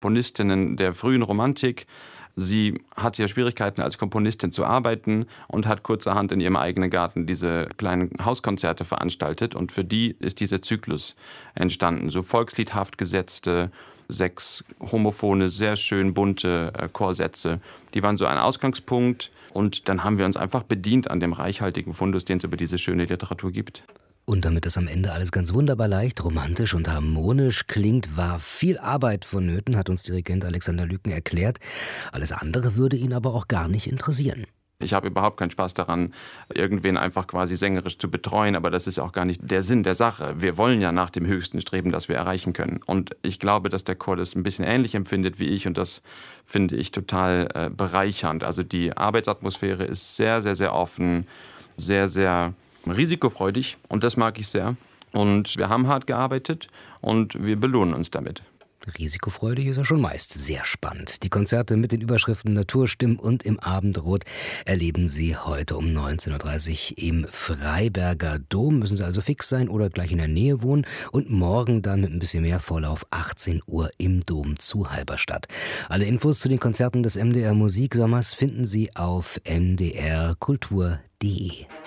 Komponistinnen der frühen Romantik. Sie hatte ja Schwierigkeiten, als Komponistin zu arbeiten und hat kurzerhand in ihrem eigenen Garten diese kleinen Hauskonzerte veranstaltet. Und für die ist dieser Zyklus entstanden. So volksliedhaft gesetzte, 6 homophone, sehr schön bunte Chorsätze. Die waren so ein Ausgangspunkt. Und dann haben wir uns einfach bedient an dem reichhaltigen Fundus, den es über diese schöne Literatur gibt. Und damit das am Ende alles ganz wunderbar leicht, romantisch und harmonisch klingt, war viel Arbeit vonnöten, hat uns Dirigent Alexander Lücken erklärt. Alles andere würde ihn aber auch gar nicht interessieren. Ich habe überhaupt keinen Spaß daran, irgendwen einfach quasi sängerisch zu betreuen, aber das ist auch gar nicht der Sinn der Sache. Wir wollen ja nach dem Höchsten streben, das wir erreichen können. Und ich glaube, dass der Chor das ein bisschen ähnlich empfindet wie ich und das finde ich total bereichernd. Also die Arbeitsatmosphäre ist sehr, sehr, sehr offen, sehr, sehr risikofreudig und das mag ich sehr. Und wir haben hart gearbeitet und wir belohnen uns damit. Risikofreudig ist ja schon meist sehr spannend. Die Konzerte mit den Überschriften Naturstimmen und im Abendrot erleben Sie heute um 19.30 Uhr im Freiberger Dom. Müssen Sie also fix sein oder gleich in der Nähe wohnen. Und morgen dann mit ein bisschen mehr Vorlauf 18 Uhr im Dom zu Halberstadt. Alle Infos zu den Konzerten des MDR Musiksommers finden Sie auf mdrkultur.de.